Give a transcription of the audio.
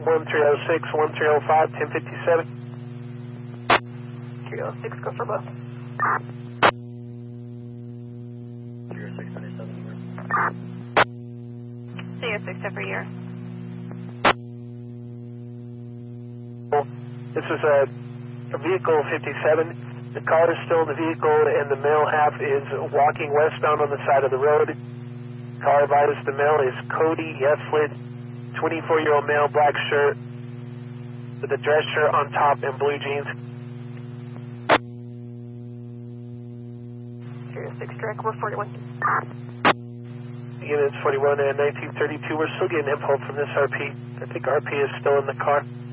1306, 1305, 1057. 306, go for both. 306 every year. This is a vehicle 57. The car is still in the vehicle, and the male half is walking westbound on the side of the road. Car advised the male is Cody Yeslet, 24-year-old male, black shirt, with a dress shirt on top and blue jeans. 306, direct, we're 41. Units 41 and 1932. We're still getting info from this RP. I think RP is still in the car.